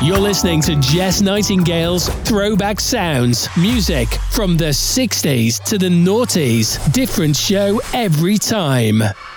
You're listening to Jess Nightingale's Throwback Sounds. Music from the 60s to the noughties. Different show every time.